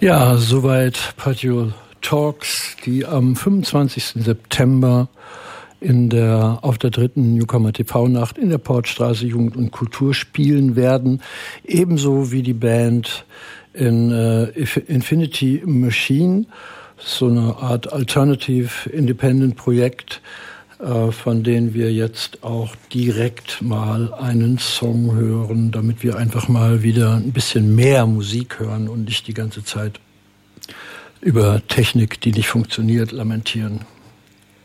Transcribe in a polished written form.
Ja, soweit Patio Talks, die am 25. September auf der 3. Newcomer TV-Nacht in der Portstraße Jugend und Kultur spielen werden. Ebenso wie die Band in Infinity Machine, so eine Art Alternative Independent Projekt, von denen wir jetzt auch direkt mal einen Song hören, damit wir einfach mal wieder ein bisschen mehr Musik hören und nicht die ganze Zeit über Technik, die nicht funktioniert, lamentieren.